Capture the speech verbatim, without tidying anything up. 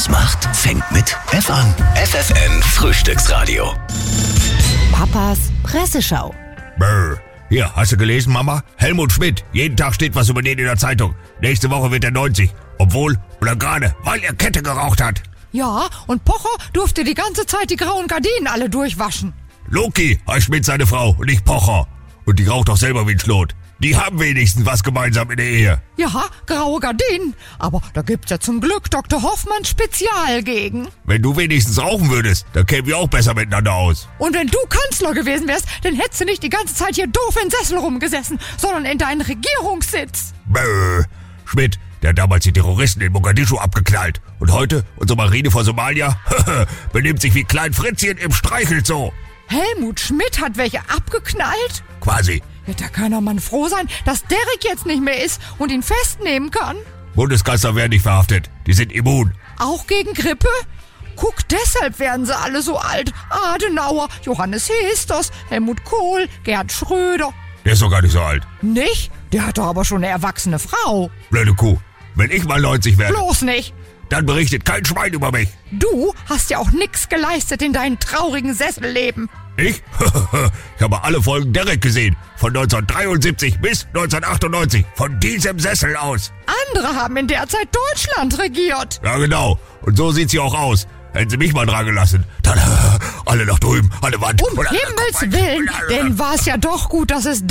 Spaß macht, fängt mit F an. F F M Frühstücksradio. Papas Presseschau. Brr. Hier, hast du gelesen, Mama? Helmut Schmidt. Jeden Tag steht was über den in der Zeitung. Nächste Woche wird er neunzig. Obwohl, oder gerade, weil er Kette geraucht hat. Ja, und Pocher durfte die ganze Zeit die grauen Gardinen alle durchwaschen. Loki heißt Schmidt seine Frau und nicht Pocher. Und die raucht doch selber wie ein Schlot. Die haben wenigstens was gemeinsam in der Ehe. Ja, graue Gardinen. Aber da gibt's ja zum Glück Doktor Hoffmann Spezial gegen. Wenn du wenigstens rauchen würdest, dann kämen wir auch besser miteinander aus. Und wenn du Kanzler gewesen wärst, dann hättest du nicht die ganze Zeit hier doof in Sessel rumgesessen, sondern in deinen Regierungssitz. Bäh. Schmidt, der hat damals die Terroristen in Mogadischu abgeknallt. Und heute, unsere Marine vor Somalia, benimmt sich wie Klein Fritzchen im Streichelzoo. Helmut Schmidt hat welche abgeknallt? Quasi. Ja, da kann doch man froh sein, dass Derek jetzt nicht mehr ist und ihn festnehmen kann. Bundeskanzler werden nicht verhaftet. Die sind immun. Auch gegen Grippe? Guck, deshalb werden sie alle so alt. Adenauer, Johannes Hesters, Helmut Kohl, Gerhard Schröder. Der ist doch gar nicht so alt. Nicht? Der hat doch aber schon eine erwachsene Frau. Blöde Kuh. Wenn ich mal neunzig werde, Bloß nicht. dann berichtet kein Schwein über mich. Du hast ja auch nix geleistet in deinem traurigen Sesselleben. Ich? Ich habe alle Folgen Derek gesehen. Von neunzehnhundertdreiundsiebzig bis neunzehnhundertachtundneunzig. Von diesem Sessel aus. Andere haben in der Zeit Deutschland regiert. Ja, genau. Und so sieht sie auch aus. Hätten sie mich mal dran gelassen. Dann alle nach drüben, an der Wand. Um Himmels Willen, denn war es ja doch gut, dass es